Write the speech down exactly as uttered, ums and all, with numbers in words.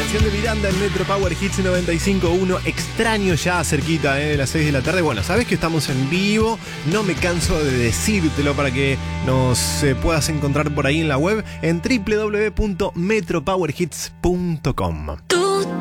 canción de Miranda en Metro Power Hits noventa y cinco punto uno. Extraño ya cerquita eh, de las seis de la tarde. Bueno, sabes que estamos en vivo. No me canso de decírtelo para que nos eh, puedas encontrar por ahí en la web en doble u doble u doble u punto metro power hits punto com.